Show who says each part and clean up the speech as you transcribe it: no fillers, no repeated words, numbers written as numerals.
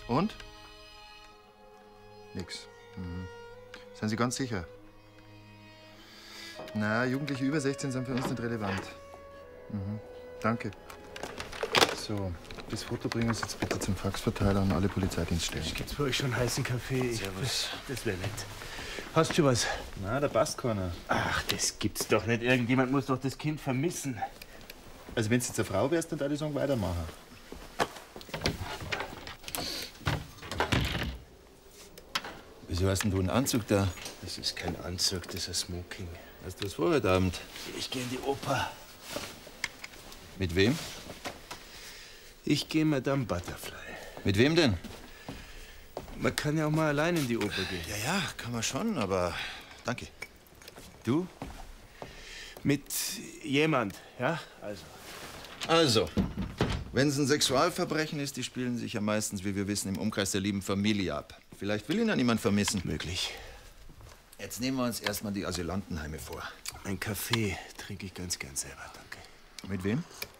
Speaker 1: Und? Nix. Sind Sie ganz sicher? Na, Jugendliche über 16 sind für uns nicht relevant. Danke. So, das Foto bringen Sie jetzt bitte zum Faxverteiler an alle Polizeidienststellen.
Speaker 2: Gibt's bei euch schon heißen Kaffee?
Speaker 3: Servus.
Speaker 2: Das wäre nett. Hast du was?
Speaker 3: Na, da passt keiner.
Speaker 2: Ach, das gibt's doch nicht. Irgendjemand muss doch das Kind vermissen.
Speaker 1: Also, wenn du jetzt eine Frau wärst, dann würde ich sagen, weitermachen.
Speaker 3: Wieso hast denn du einen Anzug da?
Speaker 2: Das ist kein Anzug, das ist ein Smoking.
Speaker 3: Hast du was vor heute Abend?
Speaker 2: Ich gehe in die Oper.
Speaker 3: Mit wem?
Speaker 2: Ich gehe Madame Butterfly.
Speaker 3: Mit wem denn?
Speaker 2: Man kann ja auch mal allein in die Oper gehen.
Speaker 3: Ja, kann man schon, aber danke. Du?
Speaker 2: Mit jemand, ja?
Speaker 3: Also, wenn es ein Sexualverbrechen ist, die spielen sich ja meistens, wie wir wissen, im Umkreis der lieben Familie ab. Vielleicht will ihn ja niemand vermissen.
Speaker 2: Möglich.
Speaker 3: Jetzt nehmen wir uns erstmal die Asylantenheime vor.
Speaker 2: Ein Kaffee trinke ich ganz gern selber, danke.
Speaker 3: Mit wem?